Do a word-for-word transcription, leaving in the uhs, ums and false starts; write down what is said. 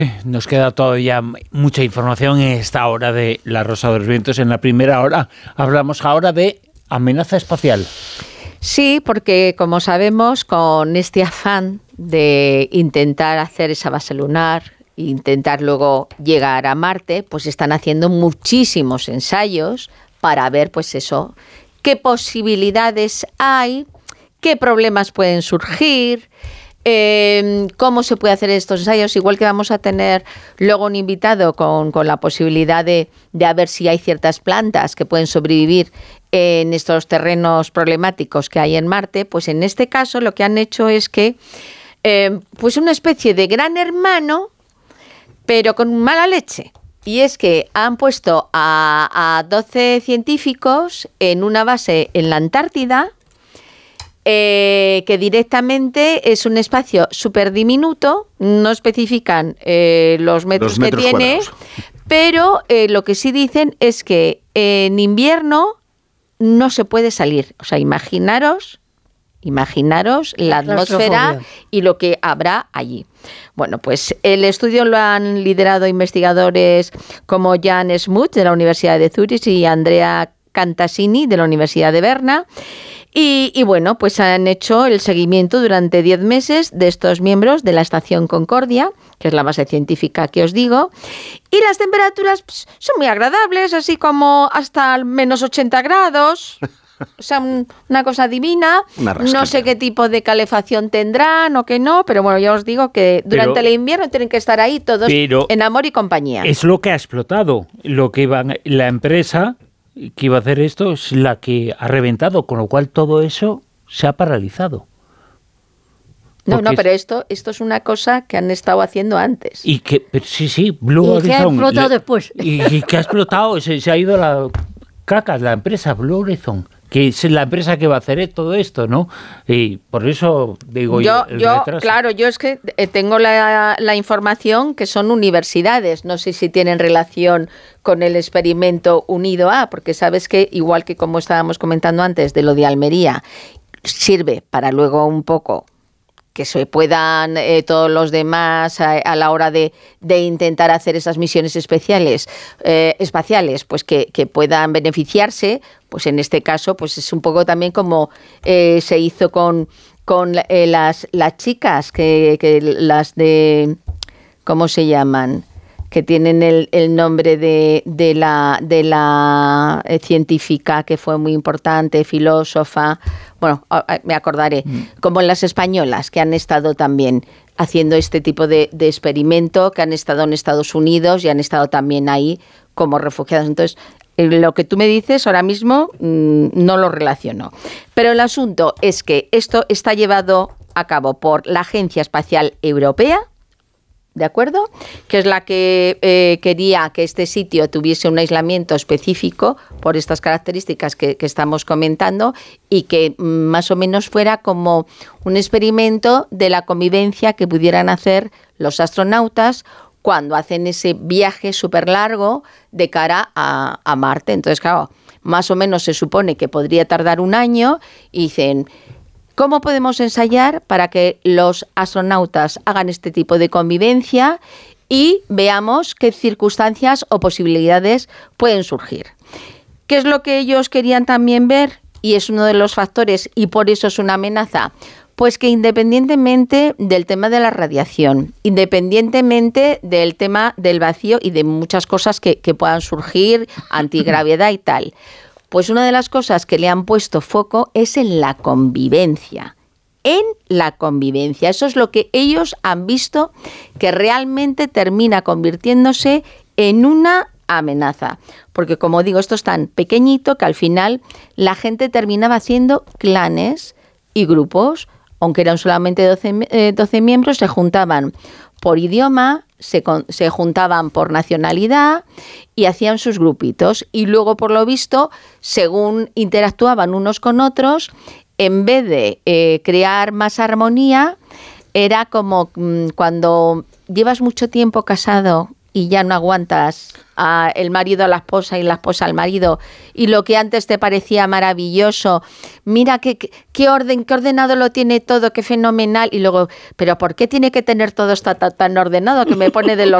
Nos queda todavía mucha información en esta hora de La Rosa de los Vientos. En la primera hora hablamos ahora de amenaza espacial. Sí, porque como sabemos, con este afán de intentar hacer esa base lunar, intentar luego llegar a Marte, pues están haciendo muchísimos ensayos para ver, pues eso, qué posibilidades hay, qué problemas pueden surgir. Eh, ¿Cómo se puede hacer estos ensayos? Igual que vamos a tener luego un invitado con, con la posibilidad de, de a ver si hay ciertas plantas que pueden sobrevivir en estos terrenos problemáticos que hay en Marte, pues en este caso lo que han hecho es que eh, pues una especie de gran hermano, pero con mala leche. Y es que han puesto a, a doce científicos en una base en la Antártida, Eh, que directamente es un espacio súper diminuto, no especifican eh, los metros, los metros que tiene, cuadrados. Pero eh, lo que sí dicen es que en invierno no se puede salir. O sea, imaginaros, imaginaros la atmósfera y lo que habrá allí. Bueno, pues el estudio lo han liderado investigadores como Jan Smuts de la Universidad de Zurich y Andrea Cantasini de la Universidad de Berna. Y, y bueno, pues han hecho el seguimiento durante diez meses de estos miembros de la Estación Concordia, que es la base científica que os digo, y las temperaturas pues, son muy agradables, así como hasta menos ochenta grados, o sea, un, una cosa divina. Una no sé qué tipo de calefacción tendrán o qué no, pero bueno, ya os digo que durante pero, el invierno tienen que estar ahí todos en amor y compañía. Es lo que ha explotado, lo que iban, la empresa que iba a hacer esto es la que ha reventado, con lo cual todo eso se ha paralizado. No, Porque no, pero esto esto es una cosa que han estado haciendo antes. Y que, pero sí, sí, Blue ¿Y Horizon. qué ha explotado le, después? Y, y que ha explotado, se, se ha ido la caca, la empresa Blue Horizon, que es la empresa que va a hacer todo esto, ¿no? Y por eso digo yo, el yo retraso. Claro, yo es que tengo la, la información que son universidades, no sé si tienen relación con el experimento Unido A, porque sabes que, igual que como estábamos comentando antes de lo de Almería, sirve para luego un poco que se puedan eh, todos los demás a, a la hora de, de intentar hacer esas misiones especiales, eh, espaciales, pues que, que puedan beneficiarse, pues en este caso pues es un poco también como eh, se hizo con, con eh, las, las chicas, que, que las de, ¿cómo se llaman?, que tienen el, el nombre de, de la, de la eh, científica que fue muy importante, filósofa, bueno, me acordaré, mm. como las españolas que han estado también haciendo este tipo de, de experimento, que han estado en Estados Unidos y han estado también ahí como refugiadas. Entonces, lo que tú me dices ahora mismo mmm, no lo relaciono. Pero el asunto es que esto está llevado a cabo por la Agencia Espacial Europea, ¿de acuerdo? Que es la que eh, quería que este sitio tuviese un aislamiento específico por estas características que, que estamos comentando y que mm, más o menos fuera como un experimento de la convivencia que pudieran hacer los astronautas cuando hacen ese viaje súper largo de cara a, a Marte. Entonces, claro, más o menos se supone que podría tardar un año y dicen, ¿cómo podemos ensayar para que los astronautas hagan este tipo de convivencia y veamos qué circunstancias o posibilidades pueden surgir? ¿Qué es lo que ellos querían también ver? Y es uno de los factores, y por eso es una amenaza. Pues que independientemente del tema de la radiación, independientemente del tema del vacío y de muchas cosas que, que puedan surgir, antigravedad y tal, pues una de las cosas que le han puesto foco es en la convivencia. En la convivencia. Eso es lo que ellos han visto que realmente termina convirtiéndose en una amenaza. Porque, como digo, esto es tan pequeñito que al final la gente terminaba haciendo clanes y grupos, aunque eran solamente doce, eh, doce miembros, se juntaban por idioma, se, se juntaban por nacionalidad y hacían sus grupitos. Y luego, por lo visto, según interactuaban unos con otros, en vez de eh, crear más armonía, era como mmm, cuando llevas mucho tiempo casado y ya no aguantas a el marido a la esposa y la esposa al marido, y lo que antes te parecía maravilloso, mira qué, qué orden, qué ordenado lo tiene todo, qué fenomenal, y luego, pero ¿por qué tiene que tener todo esto tan, tan ordenado que me pone de los